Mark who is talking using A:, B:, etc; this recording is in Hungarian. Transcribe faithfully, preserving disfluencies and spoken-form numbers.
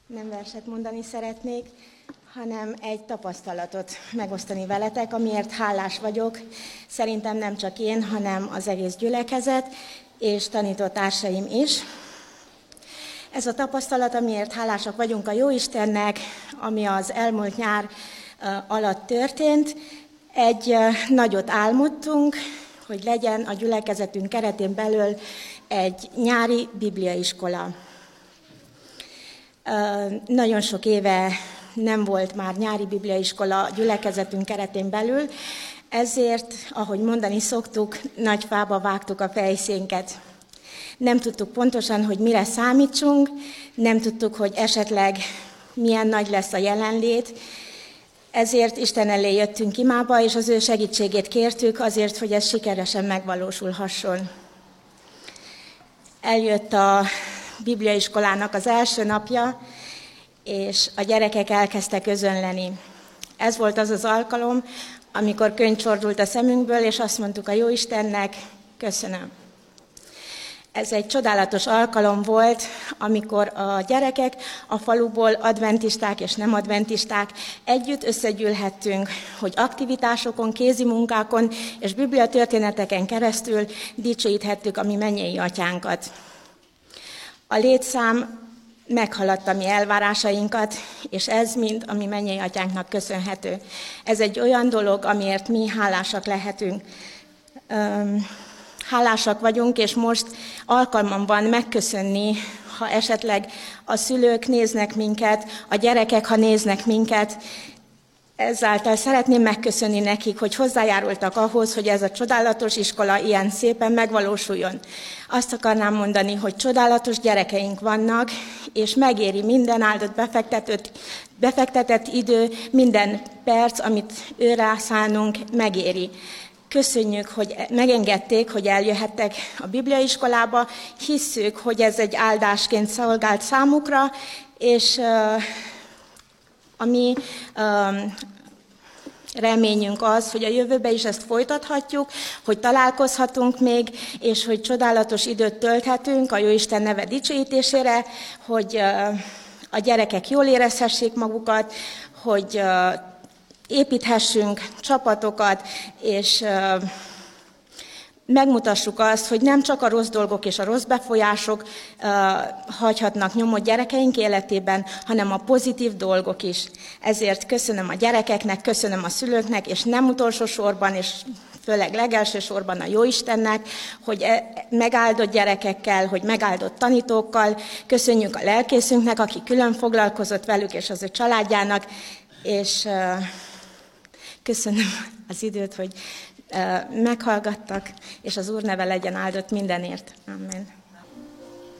A: Nem verset mondani szeretnék, hanem egy tapasztalatot megosztani veletek, amiért hálás vagyok. Szerintem nem csak én, hanem az egész gyülekezet és tanítótársaim is. Ez a tapasztalat, amiért hálásak vagyunk a Jóistennek, ami az elmúlt nyár alatt történt. Egy nagyot álmodtunk, hogy legyen a gyülekezetünk keretén belül egy nyári bibliaiskola. Nagyon sok éve nem volt már nyári bibliaiskola a gyülekezetünk keretén belül, ezért, ahogy mondani szoktuk, nagy fába vágtuk a fejszénket. Nem tudtuk pontosan, hogy mire számítsunk, nem tudtuk, hogy esetleg milyen nagy lesz a jelenlét, ezért Isten elé jöttünk imába, és az ő segítségét kértük azért, hogy ez sikeresen megvalósulhasson. Eljött a bibliaiskolának az első napja, és a gyerekek elkezdtek özönleni. Ez volt az az alkalom, amikor könyv csordult a szemünkből, és azt mondtuk a Jóistennek, köszönöm. Ez egy csodálatos alkalom volt, amikor a gyerekek a faluból, adventisták és nem adventisták együtt összegyűlhettünk, hogy aktivitásokon, kézi munkákon és bibliatörténeteken keresztül dicsőíthettük a mi mennyei atyánkat. A létszám meghaladta mi elvárásainkat, és ez mind a mi mennyei atyánknak köszönhető. Ez egy olyan dolog, amiért mi hálásak lehetünk. Hálásak vagyunk, és most alkalmam van megköszönni, ha esetleg a szülők néznek minket, a gyerekek, ha néznek minket. Ezáltal szeretném megköszönni nekik, hogy hozzájárultak ahhoz, hogy ez a csodálatos iskola ilyen szépen megvalósuljon. Azt akarnám mondani, hogy csodálatos gyerekeink vannak, és megéri minden áldott befektetett, befektetett idő, minden perc, amit őrá szánunk, megéri. Köszönjük, hogy megengedték, hogy eljöhettek a bibliaiskolába, hisszük, hogy ez egy áldásként szolgált számukra, és uh, a mi uh, reményünk az, hogy a jövőben is ezt folytathatjuk, hogy találkozhatunk még, és hogy csodálatos időt tölthetünk a Jóisten neve dicsőítésére, hogy uh, a gyerekek jól érezhessék magukat, hogy uh, építhessünk csapatokat, és uh, megmutassuk azt, hogy nem csak a rossz dolgok és a rossz befolyások uh, hagyhatnak nyomot gyerekeink életében, hanem a pozitív dolgok is. Ezért köszönöm a gyerekeknek, köszönöm a szülőknek, és nem utolsó sorban, és főleg legelső sorban a Jóistennek, hogy megáldott gyerekekkel, hogy megáldott tanítókkal, köszönjük a lelkészünknek, aki külön foglalkozott velük, és az ő családjának, és uh, köszönöm az időt, hogy uh, meghallgattak, és az Úr neve legyen áldott mindenért. Amen.